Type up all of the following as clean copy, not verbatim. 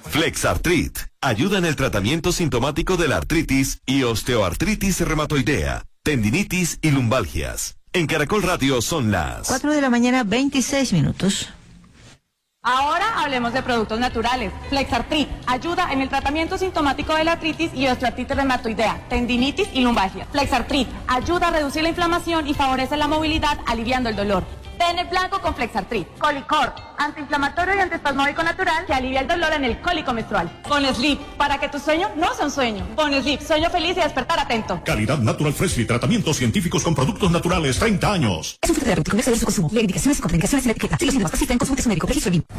Flexartrit ayuda en el tratamiento sintomático de la artritis y osteoartritis reumatoidea, tendinitis y lumbalgias. En Caracol Radio son las 4 de la mañana, 26 minutos. Ahora hablemos de productos naturales. Flexartrit ayuda en el tratamiento sintomático de la artritis y osteoartritis reumatoidea, tendinitis y lumbalgia. Flexartrit ayuda a reducir la inflamación y favorece la movilidad, aliviando el dolor. Tener blanco con Flexartrit. Colicor, antiinflamatorio y antiespasmódico natural que alivia el dolor en el cólico menstrual. Con Sleep, para que tu sueño no sea un sueño. Con Sleep, sueño feliz y despertar atento. Calidad Natural Freshly, tratamientos científicos con productos naturales, 30 años. Es un terapéutico, no exceder su consumo. Lee indicaciones y contraindicaciones en la etiqueta. Si los síntomas persisten, consulte a su médico. Registro BIM.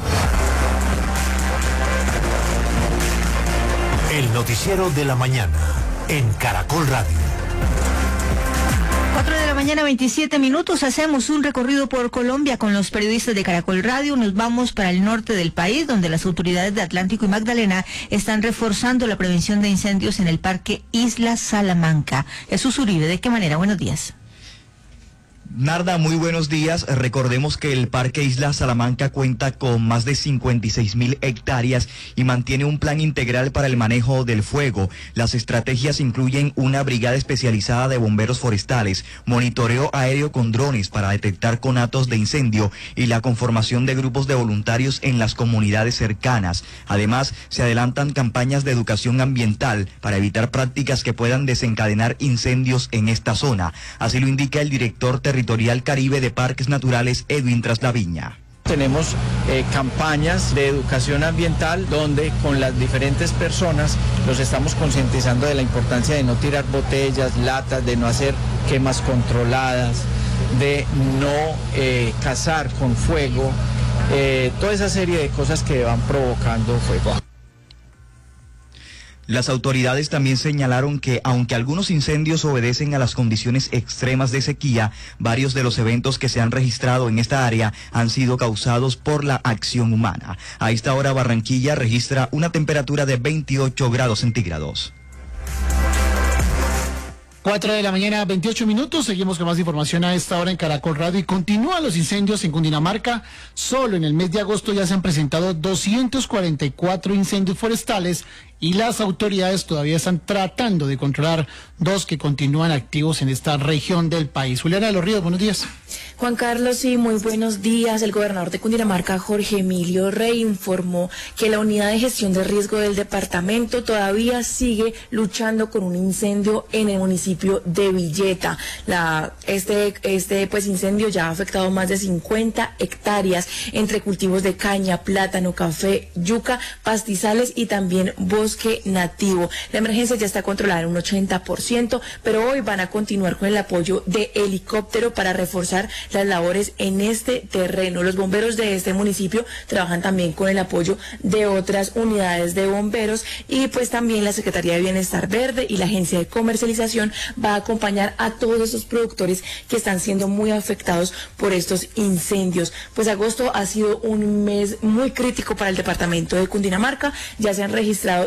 El noticiero de la mañana en Caracol Radio. 4 de la mañana, 27 minutos. Hacemos un recorrido por Colombia con los periodistas de Caracol Radio. Nos vamos para el norte del país, donde las autoridades de Atlántico y Magdalena están reforzando la prevención de incendios en el Parque Isla Salamanca. Jesús Uribe, ¿de qué manera? Buenos días. Narda, muy buenos días. Recordemos que el Parque Isla Salamanca cuenta con más de 56.000 hectáreas y mantiene un plan integral para el manejo del fuego. Las estrategias incluyen una brigada especializada de bomberos forestales, monitoreo aéreo con drones para detectar conatos de incendio y la conformación de grupos de voluntarios en las comunidades cercanas. Además, se adelantan campañas de educación ambiental para evitar prácticas que puedan desencadenar incendios en esta zona. Así lo indica el director territorial Caribe de Parques Naturales, Edwin Traslaviña. Tenemos campañas de educación ambiental donde con las diferentes personas los estamos concientizando de la importancia de no tirar botellas, latas, de no hacer quemas controladas, de no cazar con fuego, toda esa serie de cosas que van provocando fuego. Las autoridades también señalaron que, aunque algunos incendios obedecen a las condiciones extremas de sequía, varios de los eventos que se han registrado en esta área han sido causados por la acción humana. A esta hora, Barranquilla registra una temperatura de 28 grados centígrados. 4 de la mañana, 28 minutos. Seguimos con más información a esta hora en Caracol Radio y continúan los incendios en Cundinamarca. Solo en el mes de agosto ya se han presentado 244 incendios forestales y las autoridades todavía están tratando de controlar 2 que continúan activos en esta región del país. Juliana de los Ríos, buenos días. Juan Carlos, sí, muy buenos días. El gobernador de Cundinamarca, Jorge Emilio Rey, informó que la unidad de gestión de riesgo del departamento todavía sigue luchando con un incendio en el municipio de Villeta. Este incendio ya ha afectado más de 50 hectáreas entre cultivos de caña, plátano, café, yuca, pastizales y también bosque nativo. La emergencia ya está controlada en un 80%, pero hoy van a continuar con el apoyo de helicóptero para reforzar las labores en este terreno. Los bomberos de este municipio trabajan también con el apoyo de otras unidades de bomberos y pues también la Secretaría de Bienestar Verde y la Agencia de Comercialización va a acompañar a todos esos productores que están siendo muy afectados por estos incendios. Pues agosto ha sido un mes muy crítico para el departamento de Cundinamarca. Ya se han registrado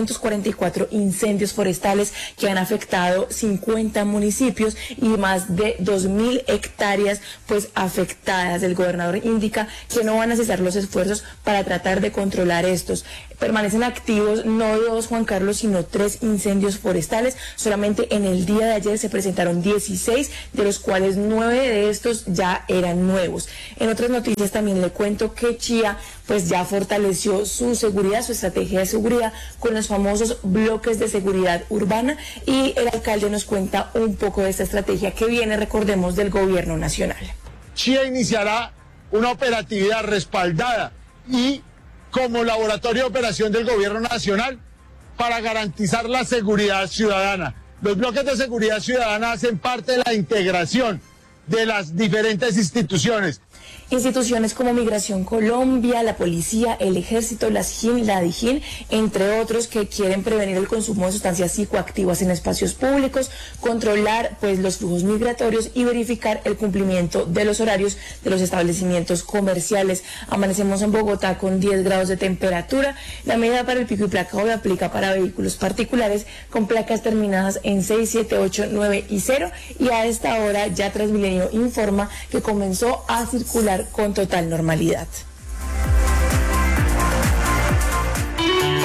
244 incendios forestales que han afectado 50 municipios y más de 2.000 hectáreas pues afectadas. El gobernador indica que no van a cesar los esfuerzos para tratar de controlar estos. Permanecen activos no 2, Juan Carlos, sino 3 incendios forestales. Solamente en el día de ayer se presentaron 16, de los cuales 9 de estos ya eran nuevos. En otras noticias también le cuento que Chía pues ya fortaleció su seguridad, su estrategia de seguridad con los famosos bloques de seguridad urbana y el alcalde nos cuenta un poco de esta estrategia que viene, recordemos, del gobierno nacional. Chía iniciará una operatividad respaldada y como laboratorio de operación del gobierno nacional para garantizar la seguridad ciudadana. Los bloques de seguridad ciudadana hacen parte de la integración de las diferentes instituciones. Instituciones como Migración Colombia, la Policía, el Ejército, la SGIN, la DIJÍN, entre otros, que quieren prevenir el consumo de sustancias psicoactivas en espacios públicos, controlar pues los flujos migratorios y verificar el cumplimiento de los horarios de los establecimientos comerciales. Amanecemos en Bogotá con 10 grados de temperatura. La medida para el pico y placa hoy aplica para vehículos particulares con placas terminadas en 6, 7, 8, 9 y 0 y a esta hora ya Transmilenio informa que comenzó a circular con total normalidad.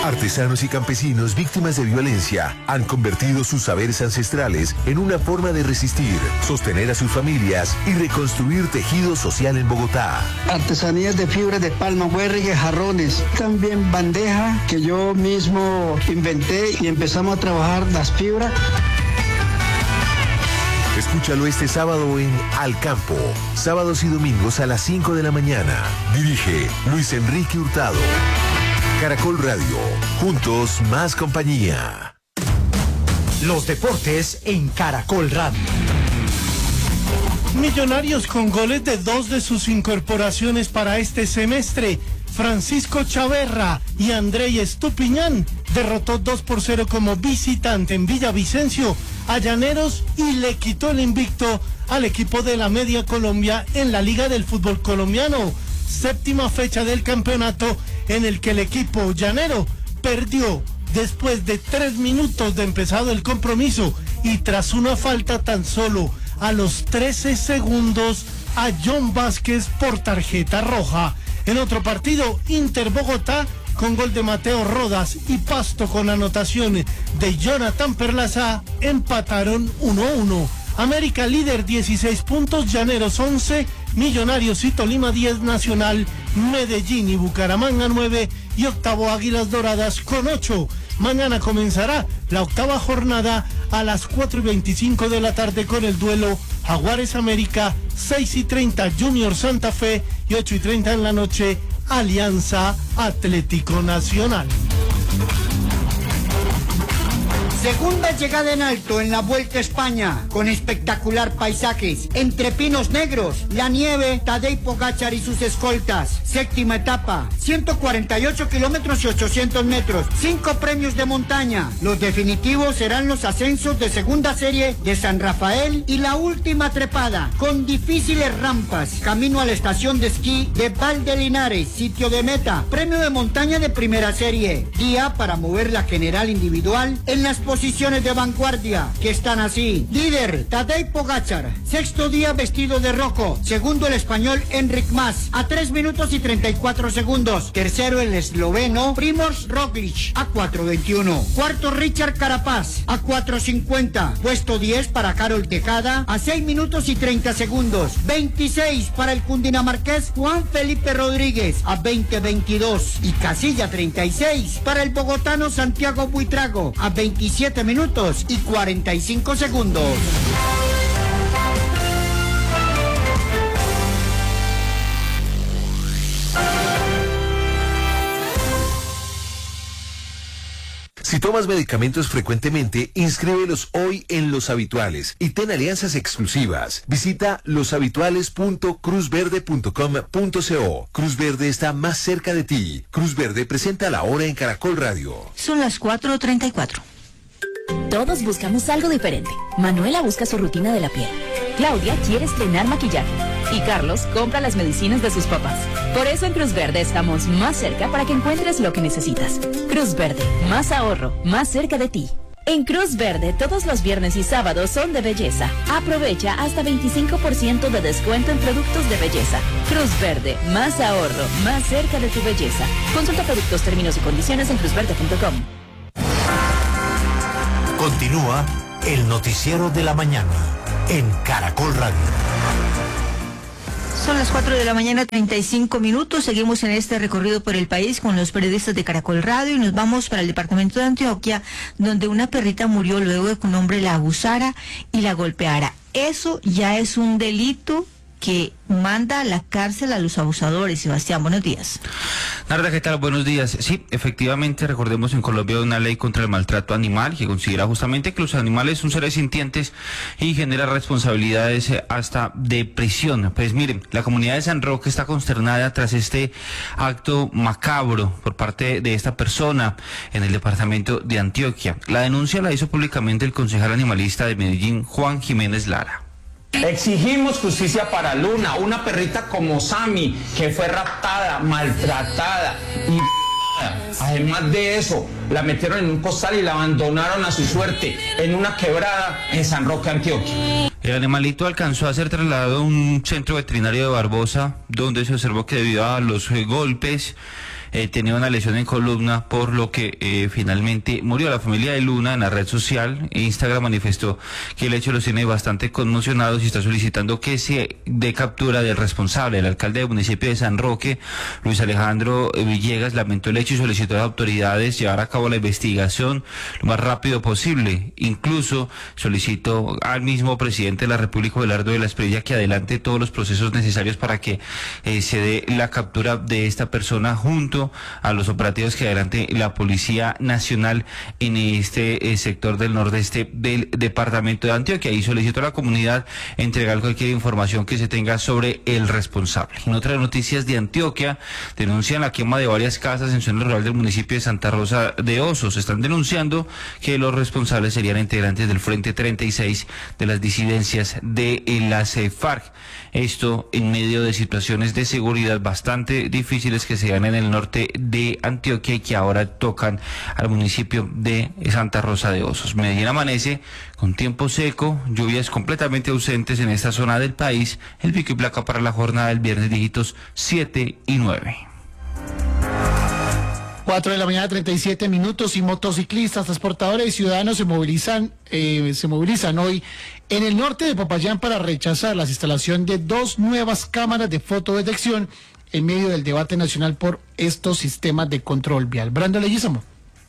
Artesanos y campesinos víctimas de violencia han convertido sus saberes ancestrales en una forma de resistir, sostener a sus familias y reconstruir tejido social en Bogotá. Artesanías de fibra de palma, huerrigue, jarrones, también bandeja que yo mismo inventé y empezamos a trabajar las fibras. Escúchalo este sábado en Al Campo, sábados y domingos a las 5 de la mañana. Dirige Luis Enrique Hurtado. Caracol Radio, juntos más compañía. Los deportes en Caracol Radio. Millonarios con goles de 2 de sus incorporaciones para este semestre. Francisco Chaverra y Andrei Estupiñán derrotó 2-0 como visitante en Villavicencio a Llaneros y le quitó el invicto al equipo de la Media Colombia en la Liga del Fútbol Colombiano. Séptima fecha del campeonato en el que el equipo llanero perdió después de 3 minutos de empezado el compromiso y tras una falta tan solo a los 13 segundos a John Vázquez por tarjeta roja. En otro partido, Inter Bogotá, con gol de Mateo Rodas y Pasto con anotación de Jonathan Perlaza, empataron 1-1. América líder 16 puntos, Llaneros 11, Millonarios y Tolima 10, Nacional, Medellín y Bucaramanga 9 y octavo Águilas Doradas con 8. Mañana comenzará la octava jornada a las 4:25 de la tarde con el duelo Jaguares América, 6:30 Junior Santa Fe y 8:30 en la noche Alianza Atlético Nacional. Segunda llegada en alto en la Vuelta a España, con espectacular paisajes, entre pinos negros, la nieve, Tadej Pogačar y sus escoltas. Séptima etapa, 148 kilómetros y 800 metros, 5 premios de montaña. Los definitivos serán los ascensos de segunda serie de San Rafael y la última trepada, con difíciles rampas, camino a la estación de esquí de Valdelinares, sitio de meta, premio de montaña de primera serie, día para mover la general individual en las posiciones de vanguardia, que están así: líder Tadej Pogačar, sexto día vestido de rojo, segundo el español Enric Mas a 3 minutos y 34 segundos, tercero el esloveno Primož Roglič a 4:21, cuarto Richard Carapaz a 4:50, puesto 10 para Karol Tejada a 6 minutos y 30 segundos, 26 para el cundinamarqués Juan Felipe Rodríguez a 20:22 y casilla 36 para el bogotano Santiago Buitrago a 27 minutos y 45 segundos. Si tomas medicamentos frecuentemente, inscríbelos hoy en Los Habituales y ten alianzas exclusivas. Visita loshabituales.cruzverde.com.co. Cruz Verde está más cerca de ti. Cruz Verde presenta la hora en Caracol Radio. Son las 4:34. Todos buscamos algo diferente. Manuela busca su rutina de la piel. Claudia quiere estrenar maquillaje. Y Carlos compra las medicinas de sus papás. Por eso en Cruz Verde estamos más cerca para que encuentres lo que necesitas. Cruz Verde, más ahorro, más cerca de ti. En Cruz Verde, todos los viernes y sábados son de belleza. Aprovecha hasta 25% de descuento en productos de belleza. Cruz Verde, más ahorro, más cerca de tu belleza. Consulta productos, términos y condiciones en cruzverde.com. Continúa el noticiero de la mañana en Caracol Radio. Son las 4:35 a.m. Seguimos en este recorrido por el país con los periodistas de Caracol Radio y nos vamos para el departamento de Antioquia, donde una perrita murió luego de que un hombre la abusara y la golpeara. Eso ya es un delito que manda a la cárcel a los abusadores. Sebastián, buenos días. Narda, ¿qué tal? Buenos días. Sí, efectivamente, recordemos en Colombia hay una ley contra el maltrato animal que considera justamente que los animales son seres sintientes y genera responsabilidades hasta de prisión. Pues miren, la comunidad de San Roque está consternada tras este acto macabro por parte de esta persona en el departamento de Antioquia. La denuncia la hizo públicamente el concejal animalista de Medellín, Juan Jiménez Lara. Exigimos justicia para Luna, una perrita como Sammy, que fue raptada, maltratada y además de eso, la metieron en un costal y la abandonaron a su suerte en una quebrada en San Roque, Antioquia. El animalito alcanzó a ser trasladado a un centro veterinario de Barbosa, donde se observó que debido a los golpes tenía una lesión en columna, por lo que finalmente murió. La familia de Luna en la red social Instagram manifestó que el hecho los tiene bastante conmocionados y está solicitando que se dé captura del responsable. El alcalde del municipio de San Roque, Luis Alejandro Villegas, lamentó el hecho y solicitó a las autoridades llevar a cabo la investigación lo más rápido posible. Incluso solicitó al mismo presidente de la República, Belardo de la Espriella, que adelante todos los procesos necesarios para que se dé la captura de esta persona junto a los operativos que adelante la Policía Nacional en este sector del nordeste del departamento de Antioquia, y solicitó a la comunidad entregar cualquier información que se tenga sobre el responsable. En otras noticias de Antioquia, denuncian la quema de varias casas en zona rural del municipio de Santa Rosa de Osos. Están denunciando que los responsables serían integrantes del Frente 36 de las disidencias de las FARC. Esto en medio de situaciones de seguridad bastante difíciles que se dan en el norte de Antioquia y que ahora tocan al municipio de Santa Rosa de Osos. Medellín amanece con tiempo seco, lluvias completamente ausentes en esta zona del país. El pico y placa para la jornada del viernes, dígitos 7 y 9. 4 de la mañana, 37 minutos, y motociclistas, transportadores y ciudadanos se movilizan hoy en el norte de Popayán para rechazar la instalación de 2 nuevas cámaras de fotodetección en medio del debate nacional por estos sistemas de control vial. Brando Leguizamo.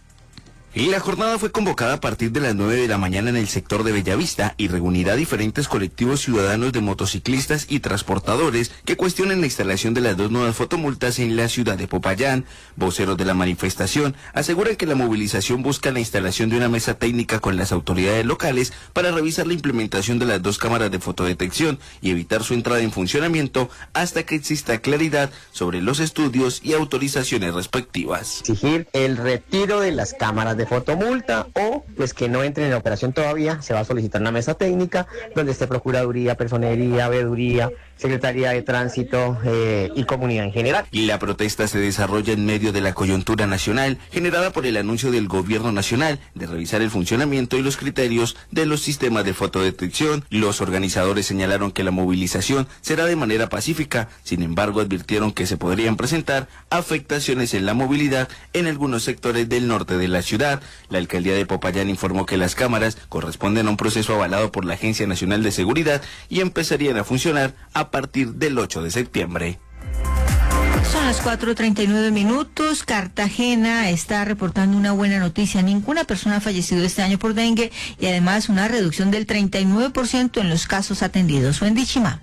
La jornada fue convocada a partir de las 9 de la mañana en el sector de Bellavista y reunirá diferentes colectivos ciudadanos de motociclistas y transportadores que cuestionan la instalación de las 2 nuevas fotomultas en la ciudad de Popayán. Voceros de la manifestación aseguran que la movilización busca la instalación de una mesa técnica con las autoridades locales para revisar la implementación de las 2 cámaras de fotodetección y evitar su entrada en funcionamiento hasta que exista claridad sobre los estudios y autorizaciones respectivas. Exigir el retiro de las cámaras de fotomulta, o pues que no entren en operación todavía. Se va a solicitar una mesa técnica donde esté Procuraduría, Personería, Veeduría, Secretaría de Tránsito y Comunidad en general. Y la protesta se desarrolla en medio de la coyuntura nacional generada por el anuncio del gobierno nacional de revisar el funcionamiento y los criterios de los sistemas de fotodetección. Los organizadores señalaron que la movilización será de manera pacífica, sin embargo advirtieron que se podrían presentar afectaciones en la movilidad en algunos sectores del norte de la ciudad. La alcaldía de Popayán informó que las cámaras corresponden a un proceso avalado por la Agencia Nacional de Seguridad y empezarían a funcionar a partir del 8 de septiembre. Son las 4:39 minutos. Cartagena está reportando una buena noticia. Ninguna persona ha fallecido este año por dengue y además una reducción del 39% en los casos atendidos. Wendy Chima.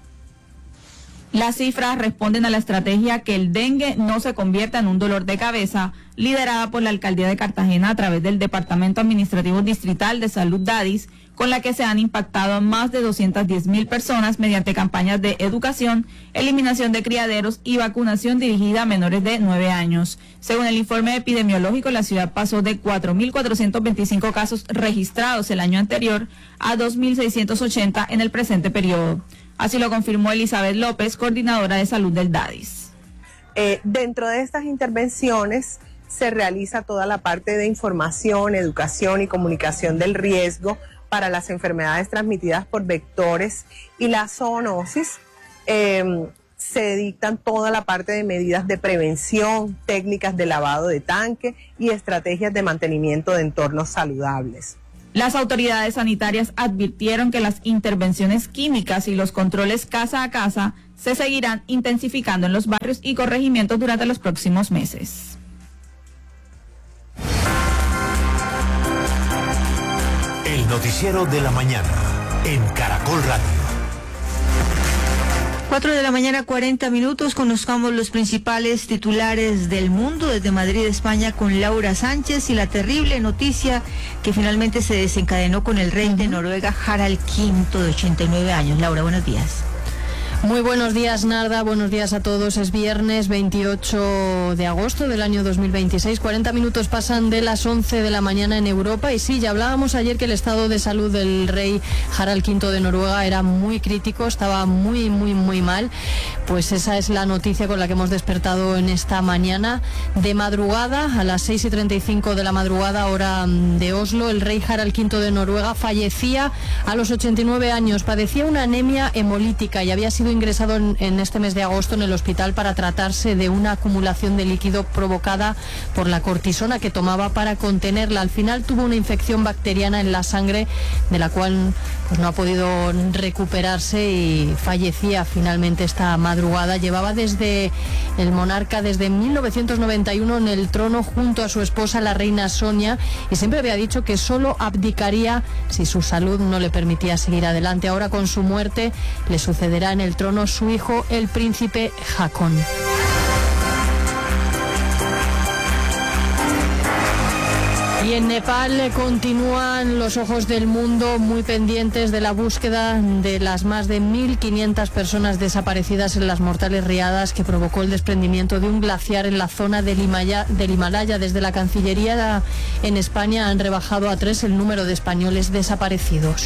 Las cifras responden a la estrategia que el dengue no se convierta en un dolor de cabeza, liderada por la Alcaldía de Cartagena a través del Departamento Administrativo Distrital de Salud DADIS, con la que se han impactado a más de 210.000 personas mediante campañas de educación, eliminación de criaderos y vacunación dirigida a menores de 9 años. Según el informe epidemiológico, la ciudad pasó de 4.425 casos registrados el año anterior a 2.680 en el presente periodo. Así lo confirmó Elizabeth López, coordinadora de salud del DADIS. Dentro de estas intervenciones se realiza toda la parte de información, educación y comunicación del riesgo para las enfermedades transmitidas por vectores y la zoonosis. Se dictan toda la parte de medidas de prevención, técnicas de lavado de tanque y estrategias de mantenimiento de entornos saludables. Las autoridades sanitarias advirtieron que las intervenciones químicas y los controles casa a casa se seguirán intensificando en los barrios y corregimientos durante los próximos meses. El noticiero de la mañana en Caracol Radio. 4 de la mañana, 40 minutos. Conozcamos los principales titulares del mundo desde Madrid, España, con Laura Sánchez, y la terrible noticia que finalmente se desencadenó con el rey de Noruega, Harald V, de 89 años. Laura, buenos días. Muy buenos días, Narda, buenos días a todos. Es viernes 28 de agosto del año 2026, 40 minutos pasan de las 11 de la mañana en Europa. Y sí, ya hablábamos ayer que el estado de salud del rey Harald V de Noruega era muy crítico, estaba muy mal. Pues esa es la noticia con la que hemos despertado en esta mañana. De madrugada, a las 6:35 de la madrugada, hora de Oslo, el rey Harald V de Noruega fallecía a los 89 años. Padecía una anemia hemolítica y había sido sido ingresado en este mes de agosto en el hospital para tratarse de una acumulación de líquido provocada por la cortisona que tomaba para contenerla. Al final tuvo una infección bacteriana en la sangre de la cual pues no ha podido recuperarse y fallecía finalmente esta madrugada. Llevaba desde el monarca desde 1991 en el trono junto a su esposa la reina Sonia y siempre había dicho que solo abdicaría si su salud no le permitía seguir adelante. Ahora con su muerte le sucederá en el trono su hijo el príncipe Haakon. Y en Nepal continúan los ojos del mundo muy pendientes de la búsqueda de las más de 1.500 personas desaparecidas en las mortales riadas que provocó el desprendimiento de un glaciar en la zona del Himalaya. Desde la Cancillería en España han rebajado a 3 el número de españoles desaparecidos.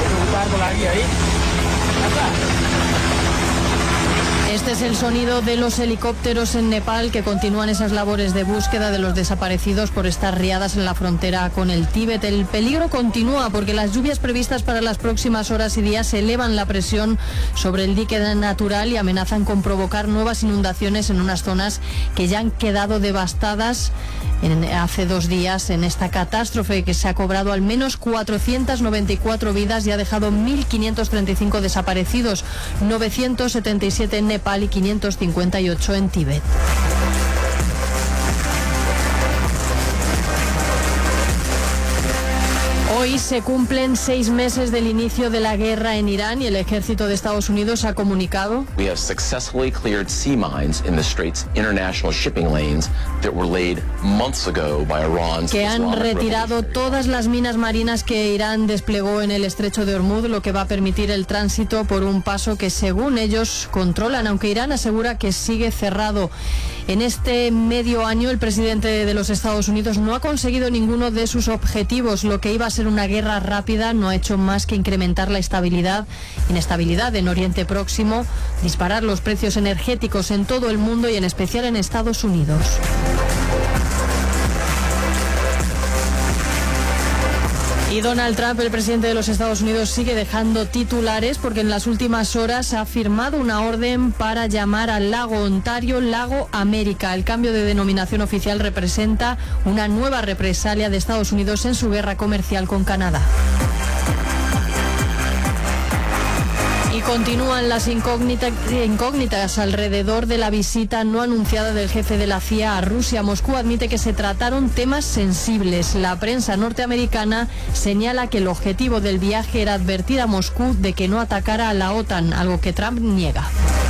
Este es el sonido de los helicópteros en Nepal que continúan esas labores de búsqueda de los desaparecidos por estas riadas en la frontera con el Tíbet. El peligro continúa porque las lluvias previstas para las próximas horas y días elevan la presión sobre el dique natural y amenazan con provocar nuevas inundaciones en unas zonas que ya han quedado devastadas hace 2 días en esta catástrofe que se ha cobrado al menos 494 vidas y ha dejado 1.535 desaparecidos, 977 en Nepal y 558 en Tíbet. Hoy se cumplen 6 meses del inicio de la guerra en Irán y el ejército de Estados Unidos ha comunicado We have successfully cleared sea mines in the Strait's international shipping lanes that were laid months ago by Iran's que han Islamic retirado todas las minas marinas que Irán desplegó en el estrecho de Hormuz, lo que va a permitir el tránsito por un paso que según ellos controlan, aunque Irán asegura que sigue cerrado. En este medio año el presidente de los Estados Unidos no ha conseguido ninguno de sus objetivos. Lo que iba a ser una guerra rápida no ha hecho más que incrementar la inestabilidad en Oriente Próximo, disparar los precios energéticos en todo el mundo y en especial en Estados Unidos. Y Donald Trump, el presidente de los Estados Unidos, sigue dejando titulares porque en las últimas horas ha firmado una orden para llamar al lago Ontario Lago América. El cambio de denominación oficial representa una nueva represalia de Estados Unidos en su guerra comercial con Canadá. Y continúan las incógnitas alrededor de la visita no anunciada del jefe de la CIA a Rusia. Moscú admite que se trataron temas sensibles. La prensa norteamericana señala que el objetivo del viaje era advertir a Moscú de que no atacara a la OTAN, algo que Trump niega.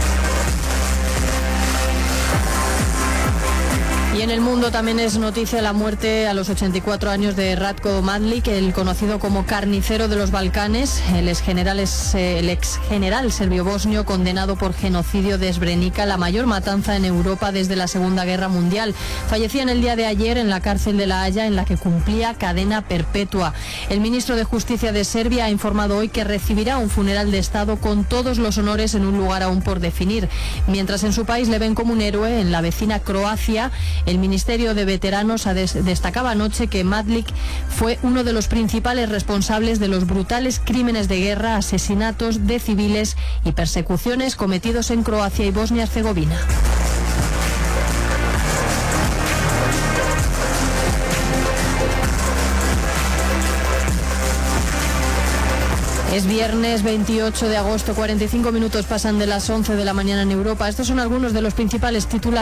Y en el mundo también es noticia la muerte a los 84 años de Ratko Mladic, el conocido como carnicero de los Balcanes. El ex general serbio-bosnio condenado por genocidio de Srebrenica, la mayor matanza en Europa desde la Segunda Guerra Mundial. Fallecía en el día de ayer en la cárcel de La Haya, en la que cumplía cadena perpetua. El ministro de Justicia de Serbia ha informado hoy que recibirá un funeral de Estado con todos los honores en un lugar aún por definir. Mientras en su país le ven como un héroe, en la vecina Croacia, el Ministerio de Veteranos destacaba anoche que Mladic fue uno de los principales responsables de los brutales crímenes de guerra, asesinatos de civiles y persecuciones cometidos en Croacia y Bosnia-Herzegovina. Es viernes 28 de agosto, 45 minutos pasan de las 11 de la mañana en Europa. Estos son algunos de los principales titulares.